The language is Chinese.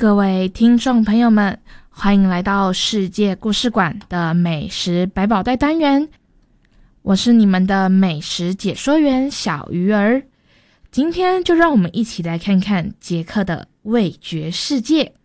各位听众朋友们，欢迎来到世界故事馆的美食百宝袋单元，我是你们的美食解说员小鱼儿。今天就让我们一起来看看捷克的味觉世界。